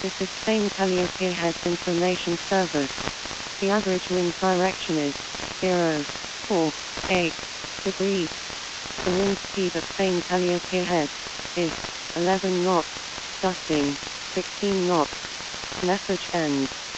This is Spain Calliope Heads Information Service. The average wind direction is 0.48 degrees. The wind speed at Spain Calliope Heads is 11 knots, gusting 16 knots. Message ends.